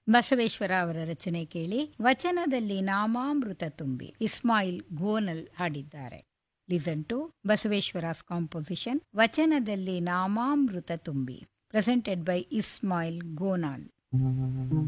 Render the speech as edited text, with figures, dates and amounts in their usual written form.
ಬಸವೇಶ್ವರ ಅವರ ರಚನೆ ಕೇಳಿ. ವಚನದಲ್ಲಿ ನಾಮಾಮೃತ ತುಂಬಿ ಇಸ್ಮಾಯಿಲ್ ಗೋನಲ್ ಹಾಡಿದ್ದಾರೆ. ಲಿಸನ್ ಟು ಬಸವೇಶ್ವರಸ್ ಕಾಂಪೋಸಿಷನ್ ವಚನದಲ್ಲಿ ನಾಮಾಮೃತ ತುಂಬಿ, ಪ್ರೆಸೆಂಟೆಡ್ ಬೈ ಇಸ್ಮಾಯಿಲ್ ಗೋನಾಲ್.